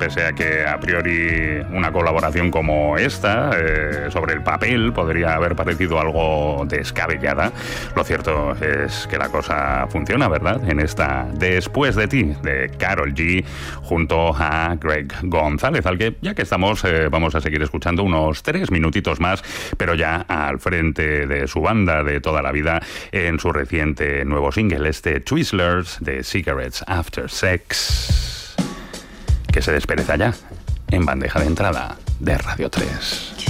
pese a que a priori una colaboración como esta, sobre el papel, podría haber parecido algo descabellada. Lo cierto es que la cosa funciona, ¿verdad? En esta Después de ti, de Karol G, junto a Greg González, al que, ya que estamos, vamos a seguir escuchando unos 3 minutitos más, pero ya al frente de su banda de toda la vida, en su reciente nuevo single, este Twizzlers de Cigarettes After Sex, que se despereza ya en bandeja de entrada de Radio 3.